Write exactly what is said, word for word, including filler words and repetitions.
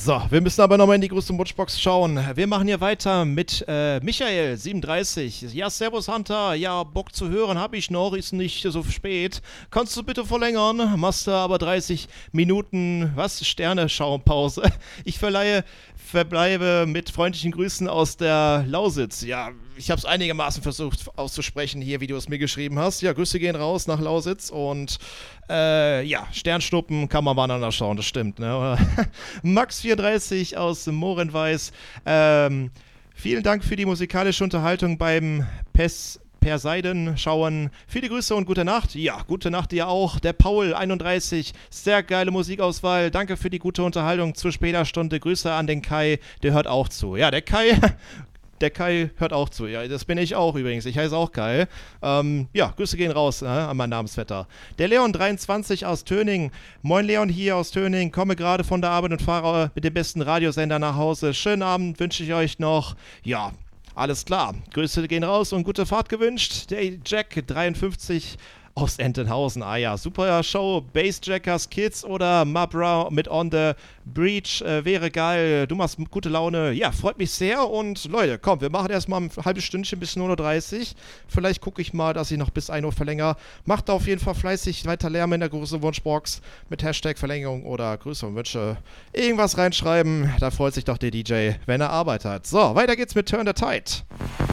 So, wir müssen aber nochmal in die große Wunschbox schauen. Wir machen hier weiter mit äh, Michael, siebenunddreißig. Ja, servus Hunter. Ja, Bock zu hören habe ich noch, ist nicht so spät. Kannst du bitte verlängern? Machst du aber dreißig Minuten, was? Sterne-Schaumpause. Ich verleihe, verbleibe mit freundlichen Grüßen aus der Lausitz. Ja, ich habe es einigermaßen versucht auszusprechen hier, wie du es mir geschrieben hast. Ja, Grüße gehen raus nach Lausitz und äh, ja, Sternschnuppen kann man mal schauen, das stimmt, ne? Max vierunddreißig aus Mohrenweiß. Ähm, vielen Dank für die musikalische Unterhaltung beim Pes Perseiden schauen. Viele Grüße und gute Nacht. Ja, gute Nacht dir auch. Der Paul einunddreißig. Sehr geile Musikauswahl. Danke für die gute Unterhaltung zur später Stunde. Grüße an den Kai. Der hört auch zu. Ja, der Kai... Der Kai hört auch zu. Ja, das bin ich auch übrigens. Ich heiße auch Kai. Ähm, ja, Grüße gehen raus, äh, an meinen Namensvetter. Der Leon dreiundzwanzig aus Töning. Moin Leon hier aus Töning. Komme gerade von der Arbeit und fahre mit dem besten Radiosender nach Hause. Schönen Abend wünsche ich euch noch. Ja, alles klar. Grüße gehen raus und gute Fahrt gewünscht. Der Jack dreiundfünfzig aus Entenhausen. Ah ja, super Show. Bassjackers Kids oder Mabra mit On the Breach. Äh, wäre geil. Du machst gute Laune. Ja, freut mich sehr. Und Leute, komm, wir machen erstmal ein halbes Stündchen bis null Uhr dreißig. Vielleicht gucke ich mal, dass ich noch bis ein Uhr verlängere. Macht auf jeden Fall fleißig weiter Lärm in der großen Wunschbox mit Hashtag Verlängerung oder Grüße und Wünsche. Irgendwas reinschreiben. Da freut sich doch der D J, wenn er Arbeit hat. So, weiter geht's mit Turn the Tide.